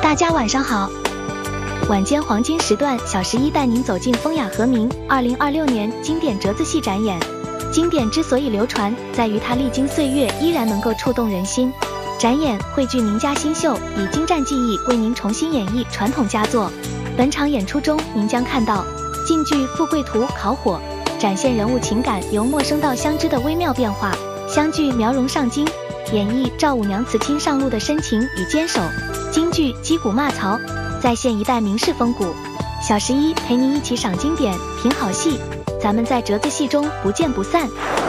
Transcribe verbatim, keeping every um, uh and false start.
大家晚上好。晚间黄金时段，小十一带您走进风雅和鸣二零二六年经典折子戏展演。经典之所以流传，在于它历经岁月依然能够触动人心。展演汇聚名家新秀，以精湛技艺为您重新演绎传统佳作。本场演出中，您将看到晋剧《富贵图》烤火，展现人物情感由陌生到相知的微妙变化；湘剧描容上京，演绎赵五娘辞亲上路的深情与坚守；京剧击鼓骂曹，再现一代名士风骨。小十一陪您一起赏经典，品好戏，咱们在折子戏中不见不散。